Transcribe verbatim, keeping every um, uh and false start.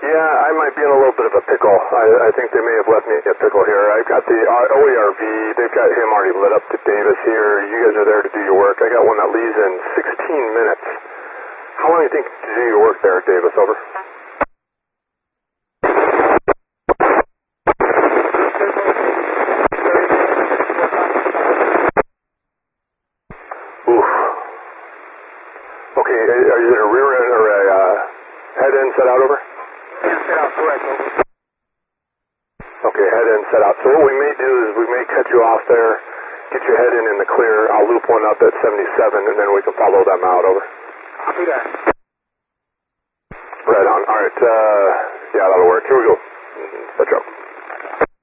Yeah, I might be in a little bit of a pickle. I, I think they may have left me in a pickle here. I've got the O E R V. They've got him already lit up to Davis here. You guys are there to do your work. I got one that leaves in sixteen minutes. How long do you think to do your work there, Davis? Over. Oof. Okay, are you in a rear end or a uh, head end set out, over? Set out, correct, over. Okay, head end set out. So what we may do is we may cut you off there, get your head in in the clear. I'll loop one up at seventy-seven, and then we can follow them out, over. Copy that. Right on. All right, uh, yeah, that'll work. Here we go. Set you up.